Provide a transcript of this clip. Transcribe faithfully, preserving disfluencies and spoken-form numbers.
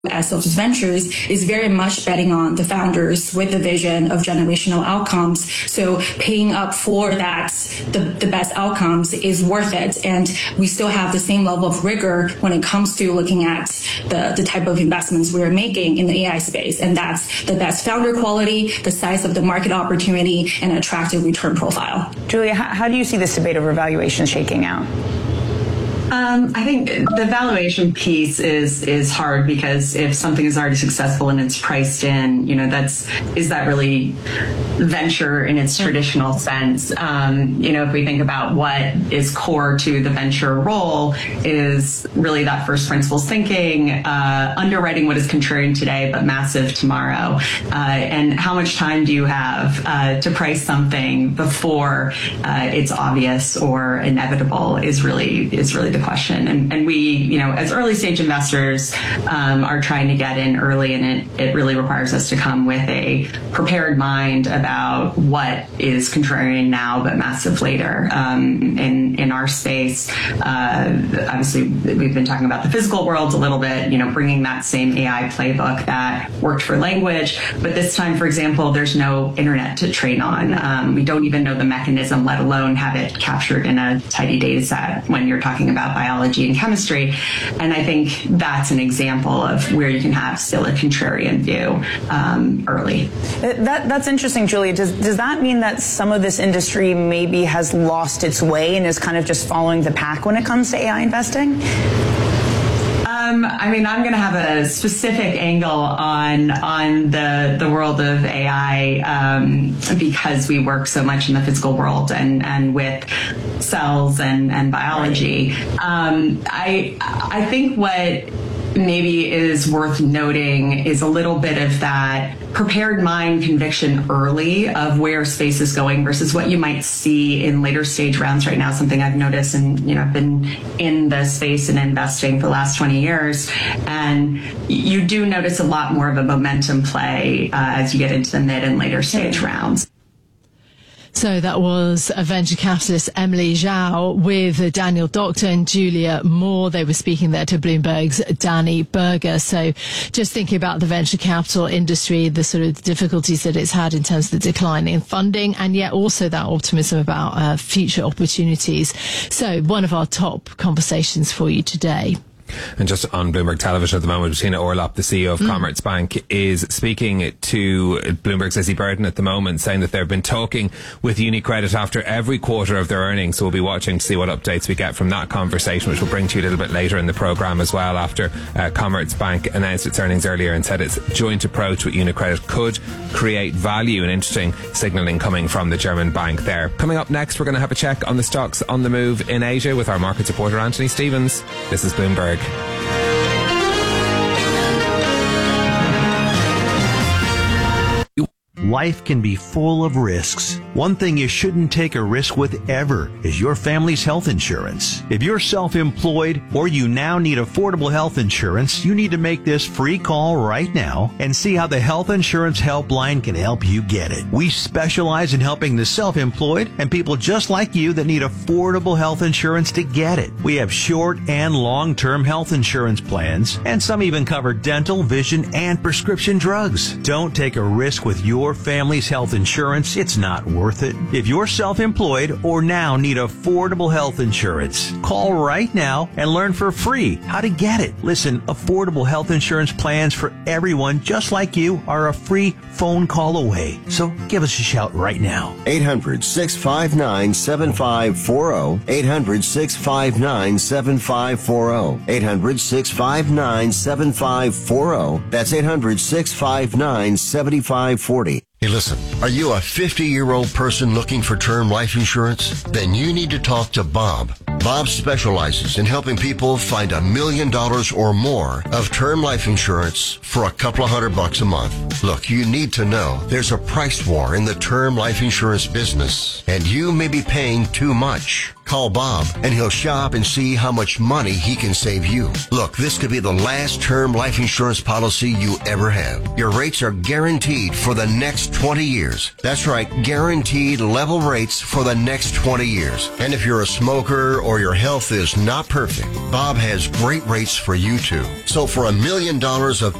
as Sophos Ventures is very much betting on the founders with the vision of generational outcomes. So paying up for that, the, the best outcomes is worth it. And we still have the same level of rigor when it comes to looking at the, the type of investments we're making in the A I space. And that's the best founder quality, the size of the market opportunity, and attractive return profile. Julia, how, how do you see this debate over valuation shaking out? Um, I think the valuation piece is is hard because if something is already successful and it's priced in, you know, that's is that really venture in its traditional sense? Um, you know, if we think about what is core to the venture role is really that first principles thinking, uh, underwriting what is contrarian today but massive tomorrow, uh, and how much time do you have uh, to price something before uh, it's obvious or inevitable is really is really the question. And, and we, you know, as early stage investors um, are trying to get in early, and it, it really requires us to come with a prepared mind about what is contrarian now but massive later. Um, in, in our space, uh, obviously we've been talking about the physical world a little bit, you know, bringing that same A I playbook that worked for language. But this time, for example, there's no internet to train on. Um, we don't even know the mechanism, let alone have it captured in a tidy data set when you're talking about biology and chemistry. And I think that's an example of where you can have still a contrarian view um, early. That, that's interesting, Julia. Does, does that mean that some of this industry maybe has lost its way and is kind of just following the pack when it comes to A I investing? Um, I mean, I'm going to have a specific angle on on the the world of A I um, because we work so much in the physical world and, and with cells and, and biology. Um, I I think what maybe is worth noting is a little bit of that prepared mind conviction early of where space is going versus what you might see in later stage rounds right now. Something I've noticed, and you know, I've been in the space and investing for the last twenty years, and you do notice a lot more of a momentum play uh, as you get into the mid and later stage rounds. So that was a venture capitalist Emily Zhao with Daniel Doctor and Julia Moore. They were speaking there to Bloomberg's Danny Berger. So just thinking about the venture capital industry, the sort of difficulties that it's had in terms of the decline in funding, and yet also that optimism about uh, future opportunities. So one of our top conversations for you today. And just on Bloomberg Television at the moment, Bettina Orlop, the C E O of mm. Commerzbank, is speaking to Bloomberg's Izzy Burden at the moment, saying that they've been talking with UniCredit after every quarter of their earnings. So we'll be watching to see what updates we get from that conversation, which we'll bring to you a little bit later in the programme as well, after uh, Commerzbank announced its earnings earlier and said its joint approach with UniCredit could create value. And interesting signalling coming from the German bank there. Coming up next, we're going to have a check on the stocks on the move in Asia with our market reporter Anthony Stevens. This is Bloomberg. Life can be full of risks. One thing you shouldn't take a risk with ever is your family's health insurance. If you're self-employed or you now need affordable health insurance, you need to make this free call right now and see how the Health Insurance Helpline can help you get it. We specialize in helping the self-employed and people just like you that need affordable health insurance to get it. We have short and long-term health insurance plans, and some even cover dental, vision, and prescription drugs. Don't take a risk with your family's health insurance. It's not worth it. If you're self-employed or now need affordable health insurance, call right now and learn for free how to get it. Listen, affordable health insurance plans for everyone just like you are a free phone call away. So give us a shout right now. eight hundred, six five nine, seven five four zero. eight hundred, six five nine, seven five four zero. eight hundred, six five nine, seven five four zero. That's eight hundred, six five nine, seven five four zero. Hey, listen, are you a fifty-year-old person looking for term life insurance? Then you need to talk to Bob. Bob specializes in helping people find a million dollars or more of term life insurance for a couple of hundred bucks a month. Look, you need to know there's a price war in the term life insurance business, and you may be paying too much. Call Bob and he'll shop and see how much money he can save you. Look, this could be the last term life insurance policy you ever have. Your rates are guaranteed for the next twenty years. That's right, guaranteed level rates for the next twenty years. And if you're a smoker or your health is not perfect, Bob has great rates for you too. So for a million dollars of